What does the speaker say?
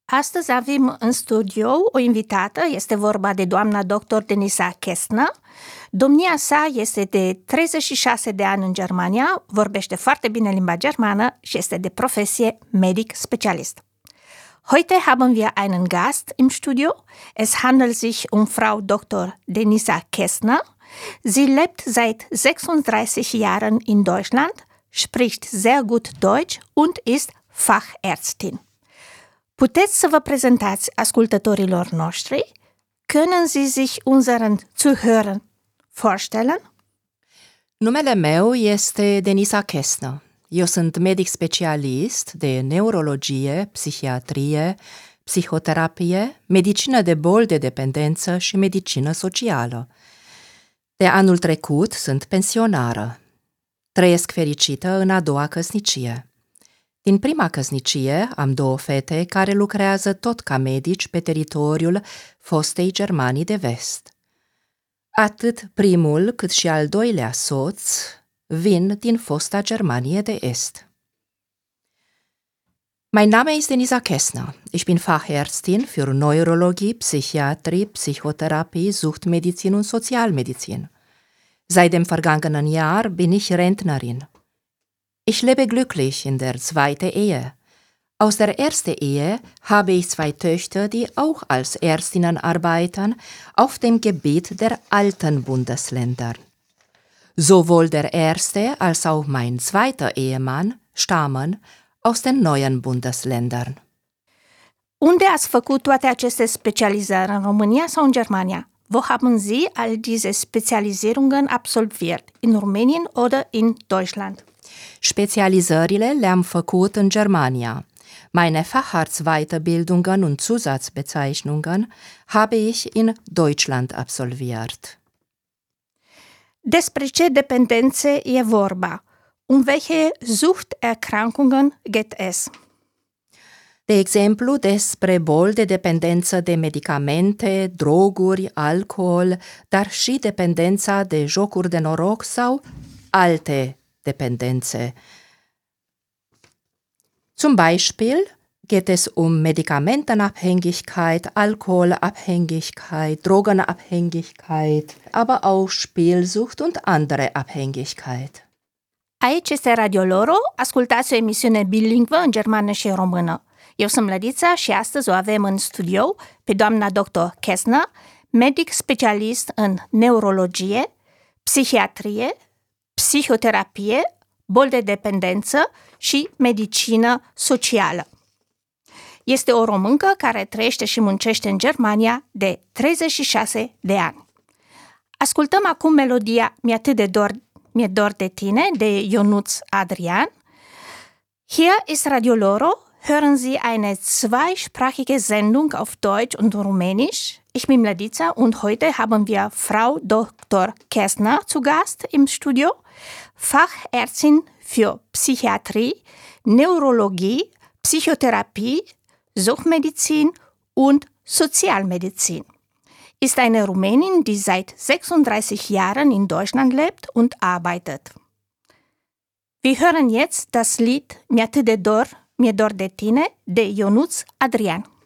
Astăzi avem în studio o invitată, este vorba de doamna dr. Denisa Kästner. Domnia sa este de 36 de ani în Germania, vorbește foarte bine limba germană și este de profesie medic specialist. Heute haben wir einen Gast im Studio. Es handelt sich um Frau Dr. Denisa Kästner. Sie lebt seit 36 Jahren in Deutschland, spricht sehr gut Deutsch und ist Fachärztin. Puteți să vă prezentați ascultătorilor noștri? Können Sie sich unseren Zuhörern vorstellen? Numele meu este Denisa Kästner. Eu sunt medic specialist de neurologie, psihiatrie, psihoterapie, medicină de boli de dependență și medicină socială. De anul trecut sunt pensionară. Trăiesc fericită în a doua căsnicie. Din prima căsnicie am două fete care lucrează tot ca medici pe teritoriul fostei Germanii de Vest. Atât primul cât și al doilea soț vin din fosta Germanie de Est. Mein Name ist Denisa Kästner. Ich bin Fachärztin für Neurologie, Psychiatrie, Psychotherapie, Suchtmedizin und Sozialmedizin. Seit dem vergangenen Jahr bin ich Rentnerin. Ich lebe glücklich in der zweiten Ehe. Aus der ersten Ehe habe ich zwei Töchter, die auch als Ärztinnen arbeiten, auf dem Gebiet der alten Bundesländer. Sowohl der erste als auch mein zweiter Ehemann stammen aus den neuen Bundesländern. Unde ați făcut toate aceste specializări, în România sau în Germania? Wo haben Sie all diese Spezialisierungen absolviert? In Rumänien oder in Deutschland? Spezialisările le-am făcut în Germania. Meine Facharztweiterbildungen und Zusatzbezeichnungen habe ich in Deutschland absolviert. Despre ce dependențe e vorba? Um welche Suchterkrankungen geht es? De exemplu, despre boli de dependență de medicamente, droguri, alcool, dar și dependența de jocuri de noroc sau alte Dependenze. Zum Beispiel geht es um Medikamentenabhängigkeit, Alkoholabhängigkeit, Drogenabhängigkeit, aber auch Spielsucht und andere Abhängigkeit. Aici este Radio Loro, ascultați o emisiune bilingvă în germană și română. Eu sunt Mlădița și astăzi o avem în studio pe doamna dr. Kästner, medic specialist în neurologie, psihiatrie, psihoterapie, boli de dependență și medicină socială. Este o româncă care trăiește și muncește în Germania de 36 de ani. Ascultăm acum melodia Mi-e dor de tine de Ionuț Adrian. Hier ist Radio Loro. Hören Sie eine zweisprachige Sendung auf Deutsch und Rumänisch. Ich bin Mladica und heute haben wir Frau Dr. Kästner zu Gast im Studio, Fachärztin für Psychiatrie, Neurologie, Psychotherapie, Suchtmedizin und Sozialmedizin. Ist eine Rumänin, die seit 36 Jahren in Deutschland lebt und arbeitet. Wir hören jetzt das Lied Mi-e dor de tine de Ionuț Adrian.